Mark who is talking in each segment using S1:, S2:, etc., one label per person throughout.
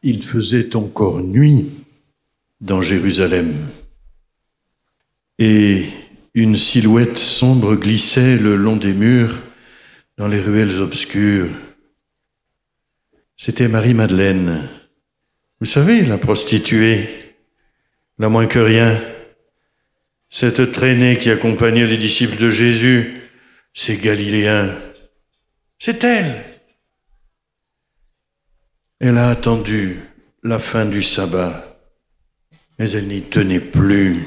S1: Il faisait encore nuit dans Jérusalem, et une silhouette sombre glissait le long des murs dans les ruelles obscures. C'était Marie-Madeleine. Vous savez, la prostituée, la moins que rien, cette traînée qui accompagnait les disciples de Jésus, ces Galiléens. C'est elle. Elle a attendu la fin du sabbat, mais elle n'y tenait plus.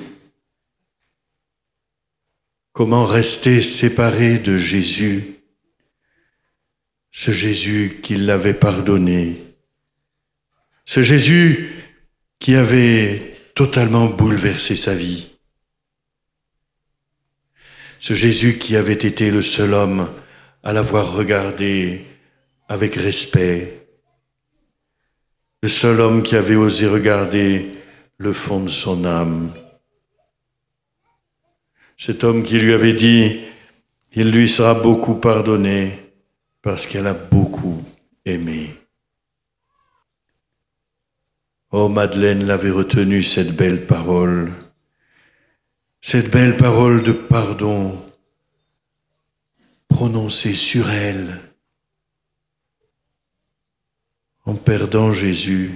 S1: Comment rester séparée de Jésus, ce Jésus qui l'avait pardonné, ce Jésus qui avait totalement bouleversé sa vie, ce Jésus qui avait été le seul homme à l'avoir regardé avec respect, le seul homme qui avait osé regarder le fond de son âme. Cet homme qui lui avait dit, il lui sera beaucoup pardonné parce qu'elle a beaucoup aimé. Oh, Madeleine l'avait retenu, cette belle parole de pardon prononcée sur elle. En perdant Jésus,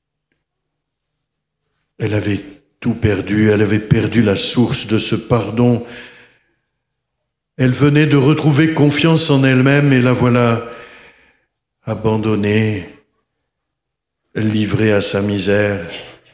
S1: elle avait tout perdu, elle avait perdu la source de ce pardon. Elle venait de retrouver confiance en elle-même et la voilà abandonnée, livrée à sa misère.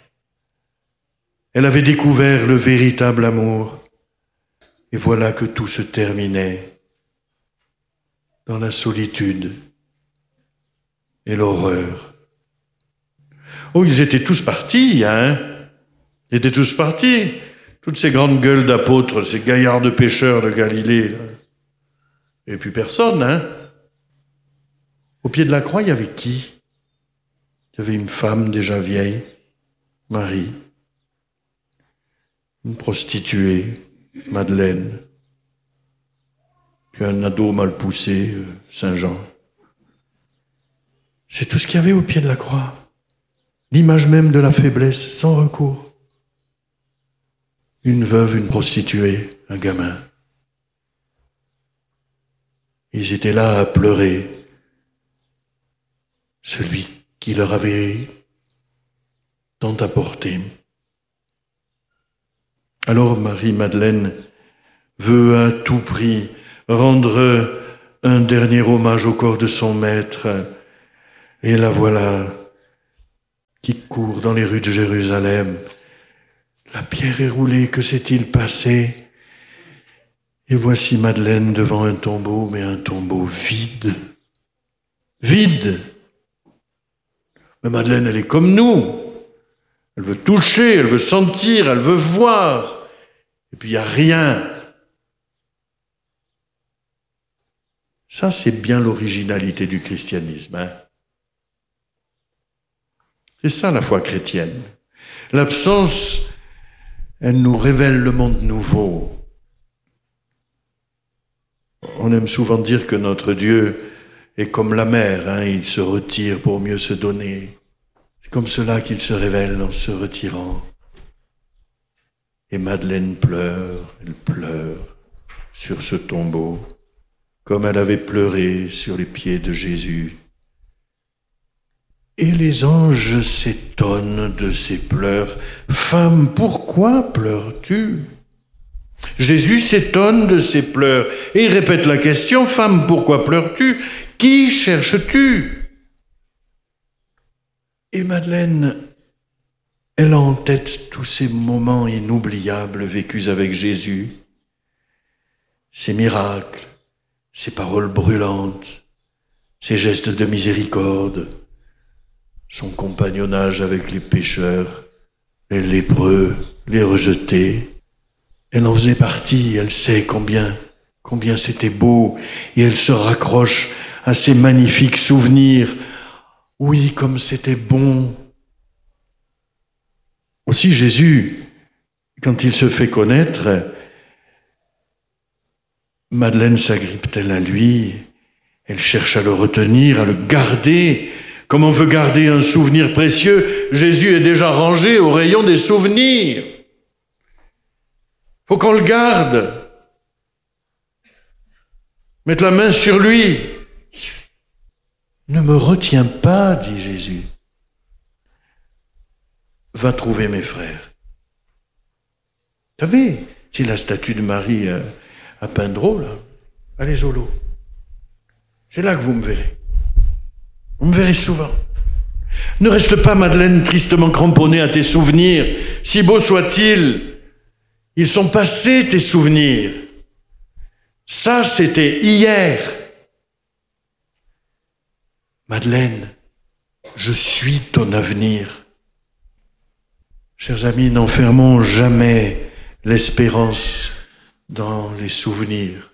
S1: Elle avait découvert le véritable amour et voilà que tout se terminait dans la solitude et l'horreur. Oh, ils étaient tous partis, hein? Ils étaient tous partis. Toutes ces grandes gueules d'apôtres, ces gaillards de pêcheurs de Galilée, là. Et puis personne, hein? Au pied de la croix, il y avait qui? Il y avait une femme déjà vieille, Marie. Une prostituée, Madeleine. Puis un ado mal poussé, Saint Jean. C'est tout ce qu'il y avait au pied de la croix. L'image même de la faiblesse, sans recours. Une veuve, une prostituée, un gamin. Ils étaient là à pleurer. Celui qui leur avait tant apporté. Alors Marie-Madeleine veut à tout prix rendre un dernier hommage au corps de son maître. Et la voilà qui court dans les rues de Jérusalem. La pierre est roulée, que s'est-il passé? Et voici Madeleine devant un tombeau, mais un tombeau vide. Vide! Mais Madeleine, elle est comme nous. Elle veut toucher, elle veut sentir, elle veut voir. Et puis il n'y a rien. Ça, c'est bien l'originalité du christianisme, hein? C'est ça la foi chrétienne. L'absence, elle nous révèle le monde nouveau. On aime souvent dire que notre Dieu est comme la mer, hein, il se retire pour mieux se donner. C'est comme cela qu'il se révèle en se retirant. Et Madeleine pleure, elle pleure sur ce tombeau, comme elle avait pleuré sur les pieds de Jésus. Et les anges s'étonnent de ses pleurs. « Femme, pourquoi pleures-tu » Jésus s'étonne de ses pleurs et il répète la question « Femme, pourquoi pleures-tu ? Qui cherches-tu » Et Madeleine, elle a en tête tous ces moments inoubliables vécus avec Jésus, ces miracles, ces paroles brûlantes, ces gestes de miséricorde, son compagnonnage avec les pécheurs, les lépreux, les rejetés. Elle en faisait partie, elle sait combien c'était beau, et elle se raccroche à ces magnifiques souvenirs. Oui, comme c'était bon. Aussi Jésus, quand il se fait connaître, Madeleine s'agrippe-t-elle à lui, elle cherche à le retenir, à le garder, Comme on veut garder un souvenir précieux, Jésus est déjà rangé au rayon des souvenirs. Faut qu'on le garde. Mettre la main sur lui. Ne me retiens pas, dit Jésus. Va trouver mes frères. Vous savez, c'est la statue de Marie à Pindreau, là. Allez, Zolo. C'est là que vous me verrez. Vous me verrez souvent. Ne reste pas, Madeleine, tristement cramponnée à tes souvenirs. Si beaux soient-ils, ils sont passés, tes souvenirs. Ça, c'était hier. Madeleine, je suis ton avenir. Chers amis, n'enfermons jamais l'espérance dans les souvenirs.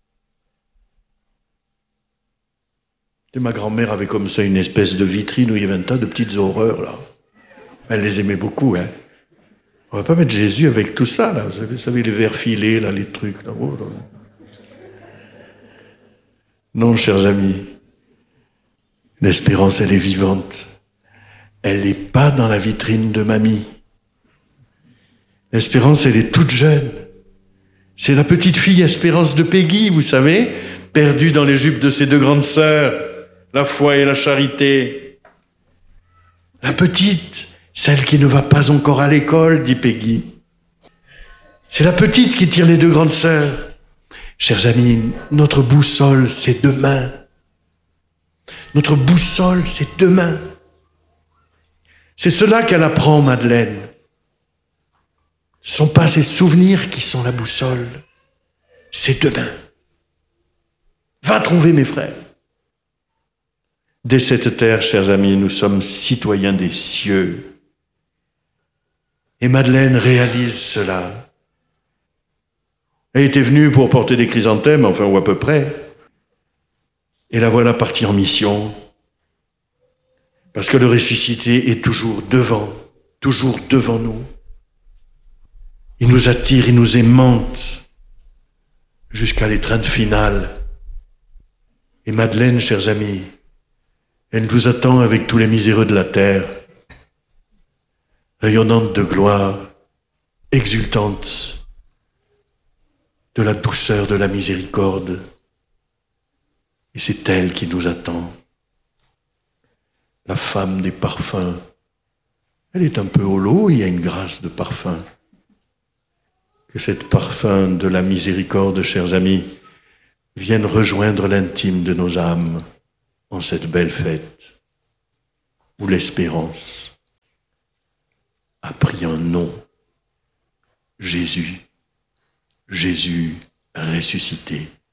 S1: Et ma grand-mère avait comme ça une espèce de vitrine où il y avait un tas de petites horreurs, là. Elle les aimait beaucoup, hein. On va pas mettre Jésus avec tout ça, là. Vous savez les vers filés, là, les trucs, là. Oh, là. Non, chers amis. L'espérance, elle est vivante. Elle n'est pas dans la vitrine de mamie. L'espérance, elle est toute jeune. C'est la petite fille Espérance de Peggy, vous savez, perdue dans les jupes de ses deux grandes sœurs, la foi et la charité. La petite, celle qui ne va pas encore à l'école, dit Peggy. C'est la petite qui tire les deux grandes sœurs. Chers amis, notre boussole, c'est demain. Notre boussole, c'est demain. C'est cela qu'elle apprend, Madeleine. Ce ne sont pas ses souvenirs qui sont la boussole. C'est demain. Va trouver mes frères. Dès cette terre, chers amis, nous sommes citoyens des cieux. Et Madeleine réalise cela. Elle était venue pour porter des chrysanthèmes, enfin, ou à peu près. Et la voilà partie en mission. Parce que le ressuscité est toujours devant nous. Il nous attire, il nous aimante jusqu'à l'étreinte finale. Et Madeleine, chers amis, elle nous attend avec tous les miséreux de la terre, rayonnante de gloire, exultante de la douceur de la miséricorde. Et c'est elle qui nous attend. La femme des parfums. Elle est un peu holo, il y a une grâce de parfum. Que cette parfum de la miséricorde, chers amis, vienne rejoindre l'intime de nos âmes en cette belle fête où l'espérance a pris un nom. Jésus, Jésus ressuscité.